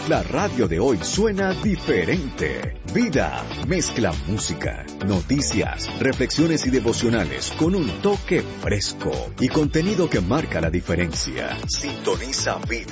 La radio de hoy suena diferente. Vida mezcla música, noticias, reflexiones y devocionales con un toque fresco y contenido que marca la diferencia. Sintoniza Vida.